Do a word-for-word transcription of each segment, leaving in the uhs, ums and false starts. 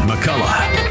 McCullough.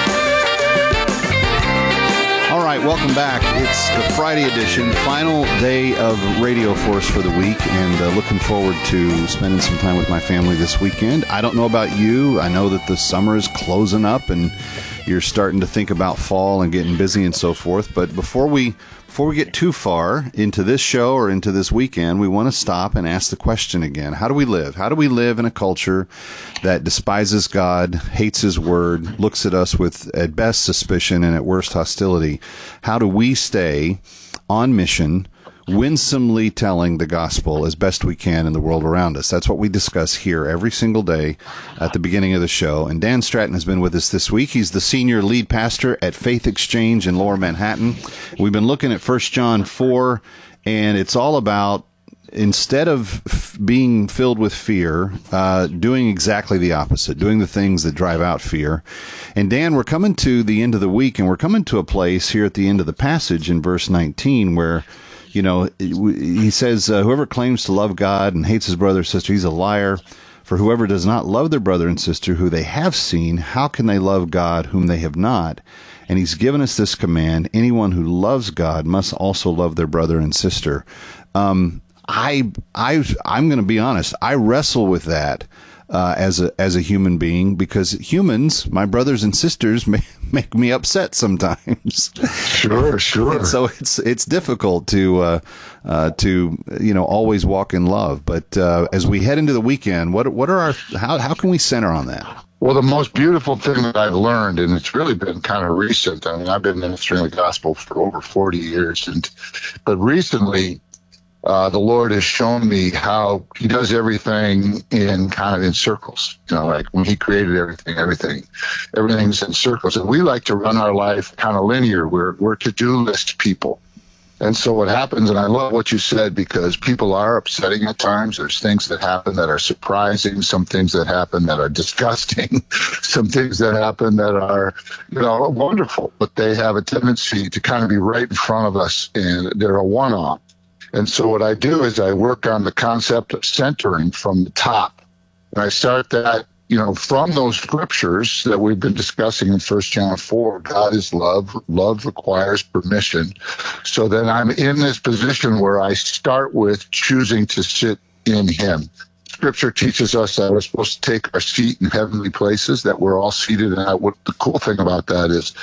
All right, welcome back. It's the Friday edition, final day of Radio Force for the week, and uh, looking forward to spending some time with my family this weekend. I don't know about you. I know that the summer is closing up, and you're starting to think about fall and getting busy and so forth. But before we before we get too far into this show or into this weekend, we want to stop and ask the question again. How do we live? How do we live in a culture that despises God, hates His Word, looks at us with, at best, suspicion and at worst, hostility? How do we stay on mission, winsomely telling the gospel as best we can in the world around us? That's what we discuss here every single day at the beginning of the show. And Dan Stratton has been with us this week. He's the senior lead pastor at Faith Exchange in Lower Manhattan. We've been looking at First John four, and it's all about, instead of f- being filled with fear, uh, doing exactly the opposite, doing the things that drive out fear. And Dan, we're coming to the end of the week, and we're coming to a place here at the end of the passage in verse nineteen where, you know, he says, uh, whoever claims to love God and hates his brother or sister, he's a liar. For whoever does not love their brother and sister who they have seen, how can they love God whom they have not? And he's given us this command: anyone who loves God must also love their brother and sister. Um, I, I, I'm going to be honest. I wrestle with that uh, as a as a human being, because humans, my brothers and sisters, may, make me upset sometimes. Sure, sure. And so it's it's difficult to uh, uh, to you know always walk in love. But uh, as we head into the weekend, what what are our how how can we center on that? Well, the most beautiful thing that I've learned, and it's really been kind of recent. I mean, I've been ministering the gospel for over forty years, and but recently, uh, the Lord has shown me how He does everything in kind of in circles. You know, like when He created everything, everything, everything's in circles. And we like to run our life kind of linear. We're we're to-do list people. And so what happens, and I love what you said, because people are upsetting at times. There's things that happen that are surprising, some things that happen that are disgusting, some things that happen that are, you know, wonderful, but they have a tendency to kind of be right in front of us, and they're a one-off. And so what I do is I work on the concept of centering from the top. And I start that, you know, from those scriptures that we've been discussing in First John four. God is love. Love requires permission. So then I'm in this position where I start with choosing to sit in Him. Scripture teaches us that we're supposed to take our seat in heavenly places, that we're all seated. And what the cool thing about that is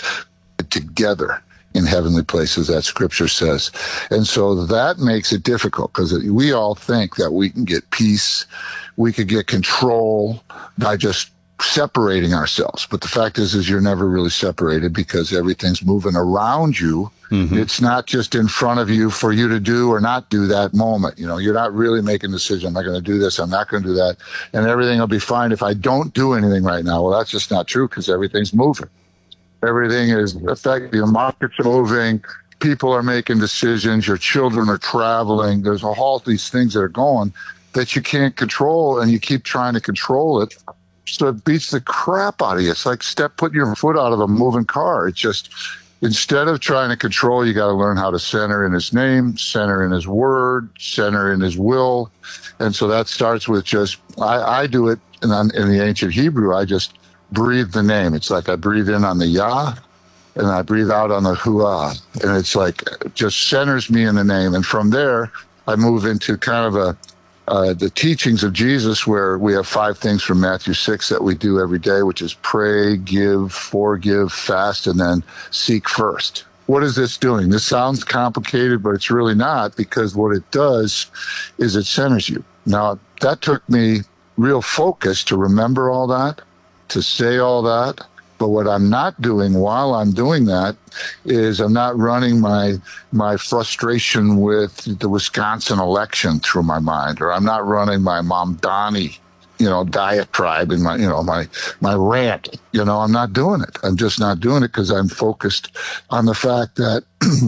together in heavenly places, that Scripture says. And so that makes it difficult, because we all think that we can get peace, we could get control by just separating ourselves. But the fact is, is you're never really separated, because everything's moving around you. Mm-hmm. It's not just in front of you for you to do or not do that moment. You know, you're not really making a decision. Am I going to do this? I'm not going to do that. And everything will be fine if I don't do anything right now. Well, that's just not true, because everything's moving. Everything is affecting. The markets are moving. People are making decisions. Your children are traveling. There's all these things that are going that you can't control, and you keep trying to control it. So it beats the crap out of you. It's like step putting your foot out of a moving car. It's just, instead of trying to control, you got to learn how to center in His name, center in His word, center in His will. And so that starts with just, I, I do it in, in the ancient Hebrew. I just breathe the name. It's like I breathe in on the Yah, and I breathe out on the Huah. And it's like, it just centers me in the name. And from there, I move into kind of a, Uh, the teachings of Jesus, where we have five things from Matthew six that we do every day, which is pray, give, forgive, fast, and then seek first. What is this doing? This sounds complicated, but it's really not, because what it does is it centers you. Now, that took me real focus to remember all that, to say all that. But what I'm not doing while I'm doing that is I'm not running my my frustration with the Wisconsin election through my mind, or I'm not running my Mamdani, you know, diatribe in my, you know, my my rant. You know, I'm not doing it. I'm just not doing it, because I'm focused on the fact that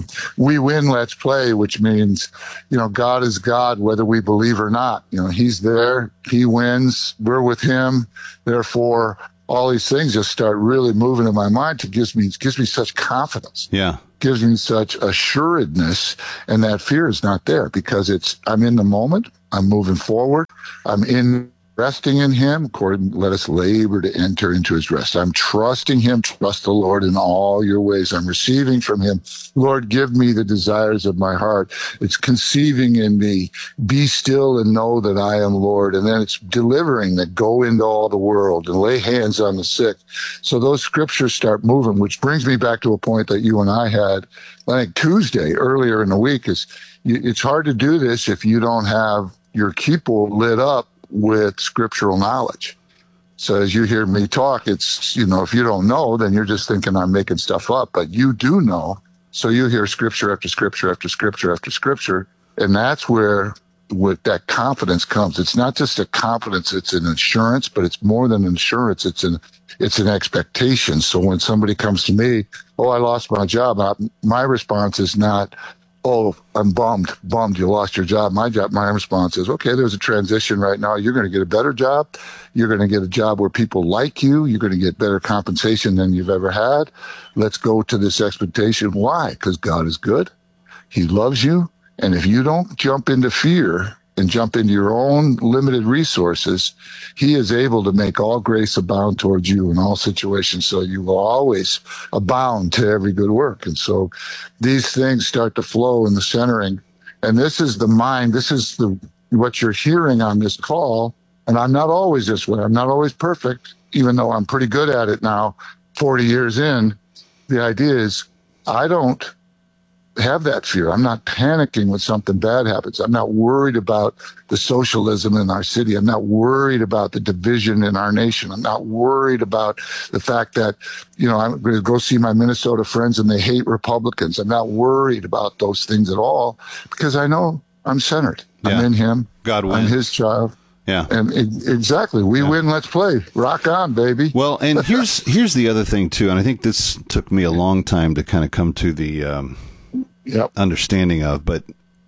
we win, let's play, which means, you know, God is God, whether we believe or not. You know, He's there. He wins. We're with Him. Therefore, all these things just start really moving in my mind. It gives me, it gives me such confidence. Yeah. Gives me such assuredness, and that fear is not there, because it's, I'm in the moment. I'm moving forward. I'm in resting in him, according, let us labor to enter into his rest. I'm trusting him. Trust the Lord in all your ways. I'm receiving from him. Lord, give me the desires of my heart. It's conceiving in me. Be still and know that I am Lord. And then it's delivering, that go into all the world and lay hands on the sick. So those scriptures start moving, which brings me back to a point that you and I had, I think Tuesday earlier in the week, is it's hard to do this if you don't have your keeper lit up with scriptural knowledge. So as you hear me talk, it's, you know, if you don't know, then you're just thinking I'm making stuff up, but you do know. So you hear scripture after scripture after scripture after scripture. And that's where with that confidence comes. It's not just a confidence, it's an assurance, but it's more than insurance. It's an, it's an expectation. So when somebody comes to me, oh, I lost my job, I, my response is not, oh, I'm bummed, bummed you lost your job. My job, my response is, okay, there's a transition right now. You're going to get a better job. You're going to get a job where people like you. You're going to get better compensation than you've ever had. Let's go to this expectation. Why? Because God is good. He loves you. And if you don't jump into fear and jump into your own limited resources, he is able to make all grace abound towards you in all situations. So you will always abound to every good work. And so these things start to flow in the centering. And this is the mind. This is the what you're hearing on this call. And I'm not always this way. I'm not always perfect, even though I'm pretty good at it now, forty years in. The idea is I don't have that fear. I'm not panicking when something bad happens. I'm not worried about the socialism in our city. I'm not worried about the division in our nation. I'm not worried about the fact that, you know, I'm going to go see my Minnesota friends and they hate Republicans. I'm not worried about those things at all because I know I'm centered. Yeah. I'm in him. God wins. I'm his child. Yeah. And it, exactly. We yeah. win. Let's play. Rock on, baby. Well, and here's, here's the other thing too. And I think this took me a long time to kind of come to the, um, Yep. understanding of, but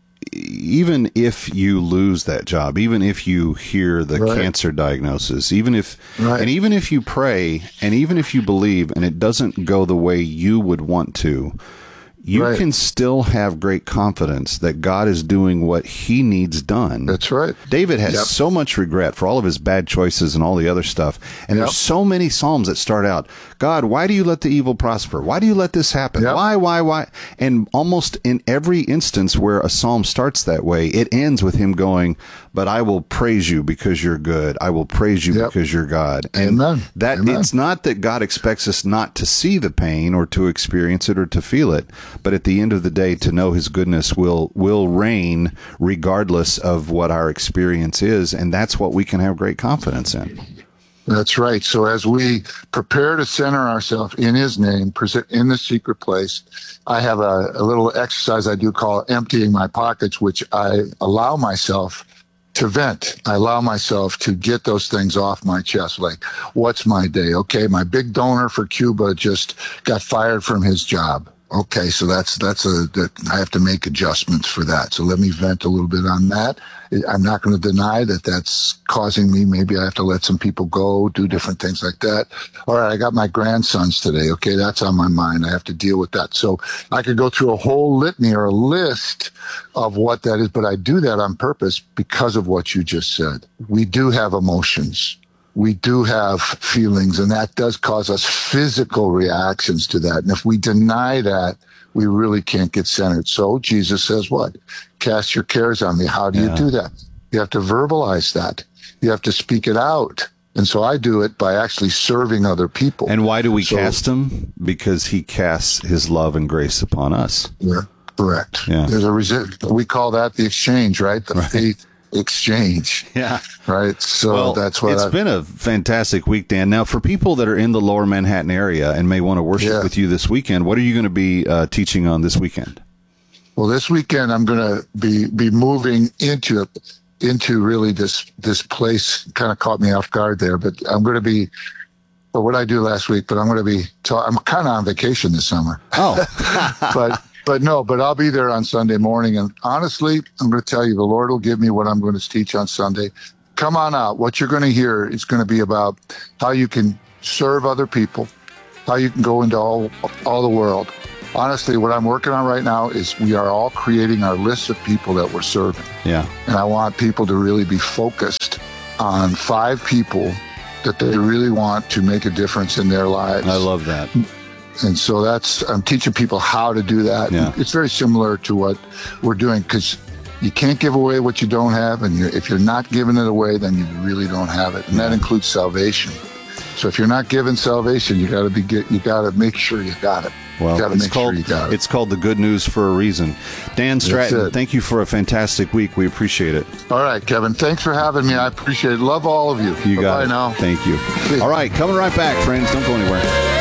even if you lose that job, even if you hear the right. cancer diagnosis, even if, right. and even if you pray, and even if you believe, and it doesn't go the way you would want to, you right. can still have great confidence that God is doing what he needs done. That's right. David has yep. so much regret for all of his bad choices and all the other stuff. And yep. there's so many Psalms that start out, God, why do you let the evil prosper? Why do you let this happen? Yep. Why, why, why? And almost in every instance where a Psalm starts that way, it ends with him going, but I will praise you because you're good. I will praise you yep. because you're God. And Amen. that Amen. It's not that God expects us not to see the pain or to experience it or to feel it, but at the end of the day, to know his goodness will will reign regardless of what our experience is, and that's what we can have great confidence in. That's right. So as we prepare to center ourselves in his name, present in the secret place, I have a, a little exercise I do call emptying my pockets, which I allow myself to vent. I allow myself to get those things off my chest. Like, what's my day? Okay, my big donor for Cuba just got fired from his job. Okay, so that's that's a that I have to make adjustments for that. So let me vent a little bit on that. I'm not going to deny that that's causing me. Maybe I have to let some people go, do different things like that. All right, I got my grandsons today. Okay, that's on my mind. I have to deal with that. So I could go through a whole litany or a list of what that is, but I do that on purpose because of what you just said. We do have emotions. We do have feelings, and that does cause us physical reactions to that. And if we deny that, we really can't get centered. So Jesus says what? Cast your cares on me. How do yeah. you do that? You have to verbalize that. You have to speak it out. And so I do it by actually serving other people. And why do we so, cast him? Because he casts his love and grace upon us. Yeah, correct. Yeah. There's a resi- we call that the exchange, right? The right. faith exchange. Yeah. Right. So well, that's what it's I've, been a fantastic week, Dan. Now, for people that are in the lower Manhattan area and may want to worship yeah. with you this weekend, what are you going to be uh, teaching on this weekend? Well, this weekend I'm going to be, be moving into, into really this, this place. Kind of caught me off guard there, but I'm going to be, well, what I do last week, but I'm going to be, ta- I'm kind of on vacation this summer. Oh, but, But no, but I'll be there on Sunday morning. And honestly, I'm going to tell you, the Lord will give me what I'm going to teach on Sunday. Come on out. What you're going to hear is going to be about how you can serve other people, how you can go into all, all the world. Honestly, what I'm working on right now is we are all creating our list of people that we're serving. Yeah. And I want people to really be focused on five people that they really want to make a difference in their lives. I love that. And so that's, I'm teaching people how to do that. Yeah. It's very similar to what we're doing, because you can't give away what you don't have. And you're, if you're not giving it away, then you really don't have it. And that includes salvation. So if you're not giving salvation, you got to be get, you got to make sure you got it. Well, you got to it's make called sure you got it. it's called the good news for a reason. Dan Stratton, it. thank you for a fantastic week. We appreciate it. All right, Kevin. Thanks for having me. I appreciate it. Love all of you. You got Bye-bye it. now. Thank you. All right, coming right back, friends. Don't go anywhere.